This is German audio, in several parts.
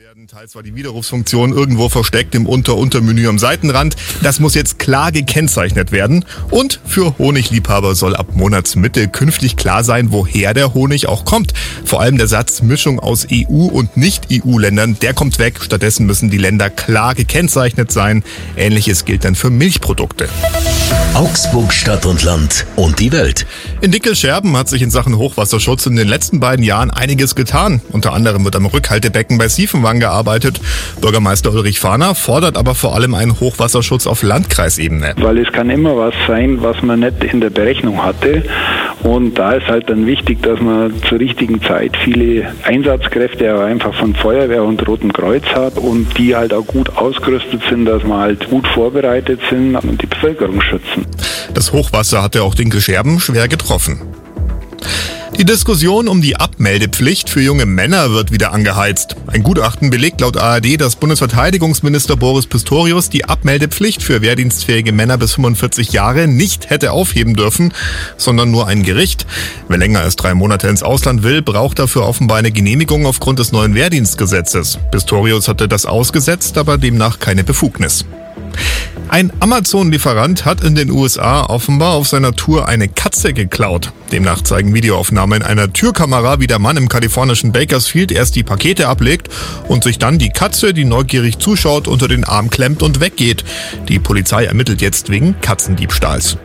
werden. Teils war die Widerrufsfunktion irgendwo versteckt im Untermenü am Seitenrand. Das muss jetzt klar gekennzeichnet werden. Und für Honigliebhaber soll ab Monatsmitte künftig klar sein, woher der Honig auch kommt. Vor allem der Satz Mischung aus EU- und Nicht-EU-Ländern, der kommt weg. Stattdessen müssen die Länder klar gekennzeichnet sein. Ähnliches gilt dann für Milchprodukte. Augsburg Stadt und Land und die Welt. In Dickel-Scherben hat sich in Sachen Hochwasserschutz in den letzten beiden Jahren einiges getan. Unter anderem wird am Rückhaltebecken bei Siefenwang gearbeitet. Bürgermeister Ulrich Fahner fordert aber vor allem einen Hochwasserschutz auf Landkreisebene. Weil es kann immer was sein, was man nicht in der Berechnung hatte. Und da ist halt dann wichtig, dass man zur richtigen Zeit viele Einsatzkräfte, aber einfach von Feuerwehr und Rotem Kreuz hat und die halt auch gut ausgerüstet sind, dass wir halt gut vorbereitet sind und die Bevölkerung schützen. Das Hochwasser hatte auch Dickel-Scherben schwer getroffen. Die Diskussion um die Abmeldepflicht für junge Männer wird wieder angeheizt. Ein Gutachten belegt laut ARD, dass Bundesverteidigungsminister Boris Pistorius die Abmeldepflicht für wehrdienstfähige Männer bis 45 Jahre nicht hätte aufheben dürfen, sondern nur ein Gericht. Wer länger als 3 Monate ins Ausland will, braucht dafür offenbar eine Genehmigung aufgrund des neuen Wehrdienstgesetzes. Pistorius hatte das ausgesetzt, aber demnach keine Befugnis. Ein Amazon-Lieferant hat in den USA offenbar auf seiner Tour eine Katze geklaut. Demnach zeigen Videoaufnahmen in einer Türkamera, wie der Mann im kalifornischen Bakersfield erst die Pakete ablegt und sich dann die Katze, die neugierig zuschaut, unter den Arm klemmt und weggeht. Die Polizei ermittelt jetzt wegen Katzendiebstahls.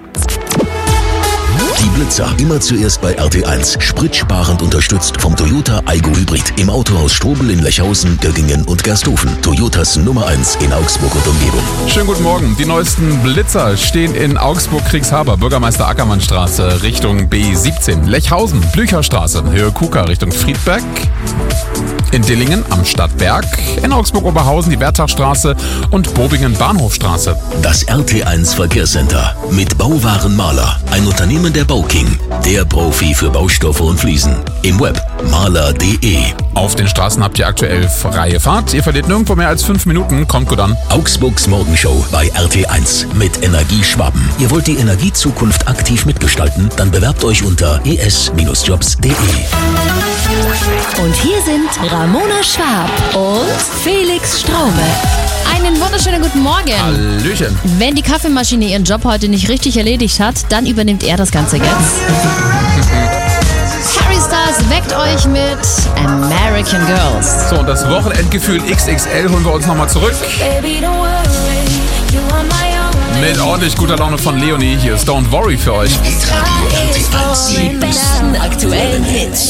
Die Blitzer immer zuerst bei RT1. Spritsparend unterstützt vom Toyota Aygo Hybrid. Im Autohaus Strobel in Lechhausen, Göggingen und Gersthofen. Toyotas Nummer 1 in Augsburg und Umgebung. Schönen guten Morgen. Die neuesten Blitzer stehen in Augsburg-Kriegshaber, Bürgermeister Ackermannstraße Richtung B17. Lechhausen, Blücherstraße, Höhe Kuka Richtung Friedberg. In Dillingen am Stadtberg, in Augsburg-Oberhausen die Wertachstraße und Bobingen Bahnhofstraße. Das RT1 Verkehrscenter mit Bauwarenmaler, ein Unternehmen der Bauking, der Profi für Baustoffe und Fliesen. Im Web maler.de. Auf den Straßen habt ihr aktuell freie Fahrt. Ihr verliert nirgendwo mehr als 5 Minuten. Kommt gut an. Augsburgs Morgenshow bei RT1 mit Energie Schwaben. Ihr wollt die Energiezukunft aktiv mitgestalten? Dann bewerbt euch unter es-jobs.de. Und hier sind Ramona Schwab und Felix Straube. Einen wunderschönen guten Morgen. Hallöchen. Wenn die Kaffeemaschine ihren Job heute nicht richtig erledigt hat, dann übernimmt er das Ganze jetzt. Harry Styles weckt euch mit American Girls. So, und das Wochenendgefühl XXL holen wir uns nochmal zurück. Mit ordentlich guter Laune von Leonie. Hier ist Don't Worry für euch. Die besten aktuellen Hits.